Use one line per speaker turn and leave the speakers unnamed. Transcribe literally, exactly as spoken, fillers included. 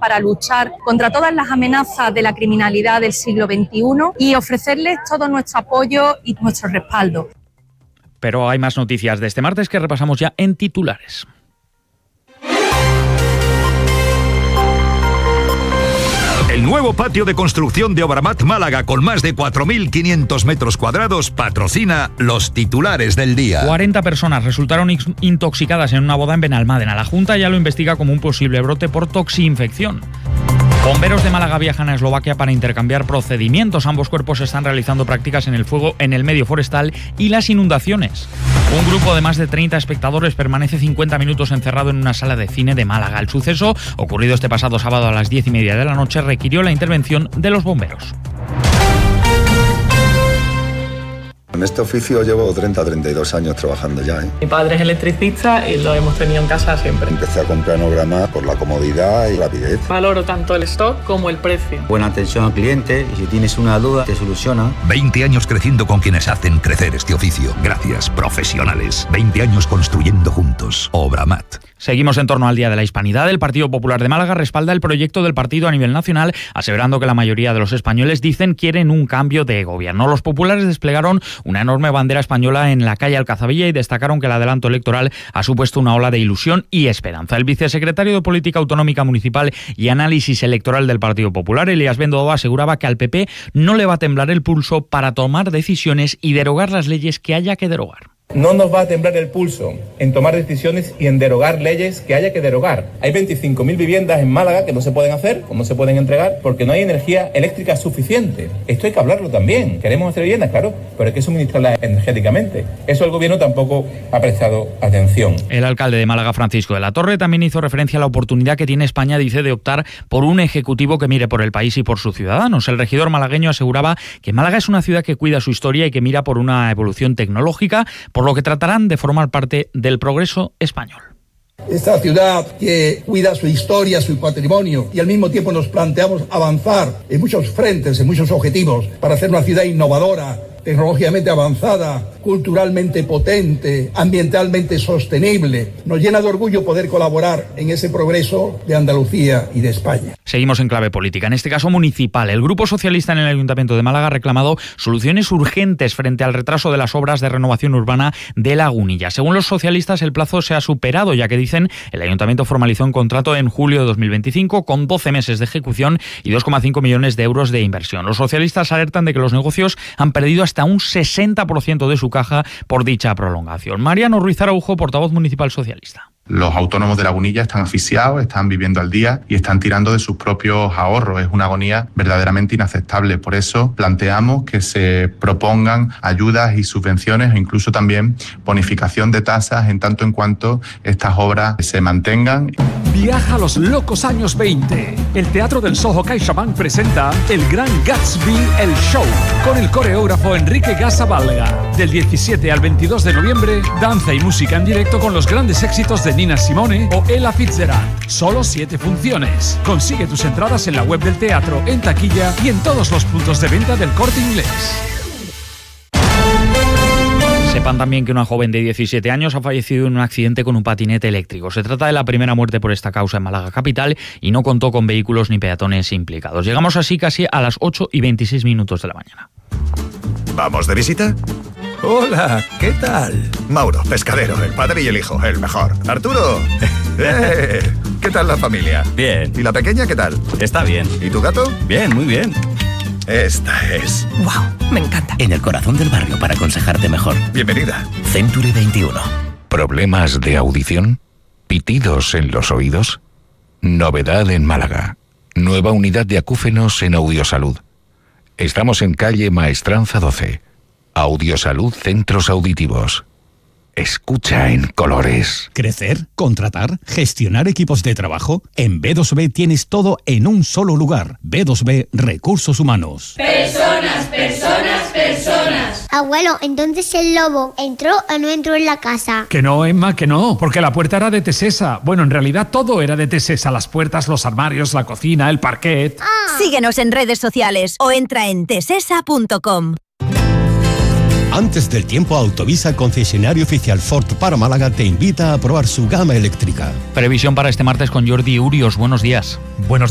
para luchar contra todas las amenazas de la criminalidad del siglo veintiuno y ofrecerles todo nuestro apoyo y nuestro respaldo.
Pero hay más noticias de este martes que repasamos ya en titulares.
El nuevo patio de construcción de Obramat Málaga, con más de cuatro mil quinientos metros cuadrados, patrocina los titulares del día.
cuarenta personas resultaron intoxicadas en una boda en Benalmádena. La Junta ya lo investiga como un posible brote por toxinfección. Bomberos de Málaga viajan a Eslovaquia para intercambiar procedimientos. Ambos cuerpos están realizando prácticas en el fuego en el medio forestal y las inundaciones. Un grupo de más de treinta espectadores permanece cincuenta minutos encerrado en una sala de cine de Málaga. El suceso, ocurrido este pasado sábado a las diez y media de la noche, requirió la intervención de los bomberos.
En este oficio llevo treinta a treinta y dos años trabajando ya, ¿eh?
Mi padre es electricista y lo hemos tenido en casa siempre.
Empecé a comprar en Obramat por la comodidad y rapidez.
Valoro tanto el stock como el precio.
Buena atención al cliente y si tienes una duda te soluciona.
veinte años creciendo con quienes hacen crecer este oficio. Gracias, profesionales. veinte años construyendo juntos. Obramat.
Seguimos en torno al Día de la Hispanidad. El Partido Popular de Málaga respalda el proyecto del partido a nivel nacional, aseverando que la mayoría de los españoles dicen quieren un cambio de gobierno. Los populares desplegaron una enorme bandera española en la calle Alcazabilla y destacaron que el adelanto electoral ha supuesto una ola de ilusión y esperanza. El vicesecretario de Política Autonómica Municipal y Análisis Electoral del Partido Popular, Elías Bendodo, aseguraba que al P P no le va a temblar el pulso para tomar decisiones y derogar las leyes que haya que derogar.
No nos va a temblar el pulso en tomar decisiones y en derogar leyes que haya que derogar. Hay veinticinco mil viviendas en Málaga que no se pueden hacer, o no se pueden entregar, porque no hay energía eléctrica suficiente. Esto hay que hablarlo también. Queremos hacer viviendas, claro, pero hay que suministrarlas energéticamente. Eso el gobierno tampoco ha prestado atención.
El alcalde de Málaga, Francisco de la Torre, también hizo referencia a la oportunidad que tiene España, dice, de optar por un ejecutivo que mire por el país y por sus ciudadanos. El regidor malagueño aseguraba que Málaga es una ciudad que cuida su historia y que mira por una evolución tecnológica, por lo que tratarán de formar parte del progreso español.
Esta ciudad que cuida su historia, su patrimonio, y al mismo tiempo nos planteamos avanzar en muchos frentes, en muchos objetivos, para hacer una ciudad innovadora, tecnológicamente avanzada, culturalmente potente, ambientalmente sostenible. Nos llena de orgullo poder colaborar en ese progreso de Andalucía y de España.
Seguimos en clave política, en este caso municipal. El Grupo Socialista en el Ayuntamiento de Málaga ha reclamado soluciones urgentes frente al retraso de las obras de renovación urbana de Lagunilla. Según los socialistas, el plazo se ha superado, ya que dicen el Ayuntamiento formalizó un contrato en julio de dos mil veinticinco con doce meses de ejecución y dos coma cinco millones de euros de inversión. Los socialistas alertan de que los negocios han perdido hasta un sesenta por ciento de su caja por dicha prolongación. Mariano Ruiz Araujo, portavoz municipal socialista.
Los autónomos de Lagunilla están asfixiados, están viviendo al día y están tirando de sus propios ahorros. Es una agonía verdaderamente inaceptable. Por eso planteamos que se propongan ayudas y subvenciones e incluso también bonificación de tasas en tanto en cuanto estas obras se mantengan.
Viaja a los locos años veinte. El Teatro del Soho CaixaBank presenta El Gran Gatsby, el show, con el coreógrafo Enrique Gasa Valga. Del diecisiete al veintidós de noviembre, danza y música en directo con los grandes éxitos de Nina Simone o Ella Fitzgerald. Solo siete funciones. Consigue tus entradas en la web del teatro, en taquilla y en todos los puntos de venta del Corte Inglés.
Sepan también que una joven de diecisiete años ha fallecido en un accidente con un patinete eléctrico. Se trata de la primera muerte por esta causa en Málaga capital y no contó con vehículos ni peatones implicados. Llegamos así casi a las ocho y veintiséis minutos de la mañana.
¿Vamos de visita? Hola, ¿qué tal? Mauro, pescadero, el padre y el hijo, el mejor. Arturo, ¡eh! ¿Qué tal la familia?
Bien.
¿Y la pequeña qué tal?
Está bien.
¿Y tu gato?
Bien, muy bien.
Esta es...
¡Wow! Me encanta.
En el corazón del barrio para aconsejarte mejor.
Bienvenida.
Century veintiuno.
¿Problemas de audición? ¿Pitidos en los oídos? Novedad en Málaga. Nueva unidad de acúfenos en Audiosalud. Estamos en calle Maestranza doce. Audiosalud Centros Auditivos. Escucha en colores.
Crecer, contratar, gestionar equipos de trabajo. En B dos B tienes todo en un solo lugar. B dos B Recursos Humanos.
Personas, personas, personas.
Abuelo, entonces el lobo entró o no entró en la casa.
Que no, Emma, que no, porque la puerta era de Tesesa. Bueno, en realidad todo era de Tesesa. Las puertas, los armarios, la cocina, el parquet.
Ah.
Síguenos en redes sociales o entra en tesesa punto com.
Antes del tiempo, Autovisa, concesionario oficial Ford para Málaga, te invita a probar su gama eléctrica.
Previsión para este martes con Jordi Urios. Buenos días.
Buenos